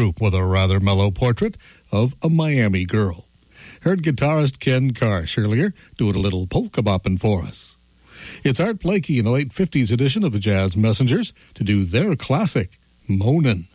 group with a rather mellow portrait of a Miami girl. Heard guitarist Ken Karsh earlier doing a little polka bopping for us. It's Art Blakey in the late 50s edition of the Jazz Messengers to do their classic, Moanin'.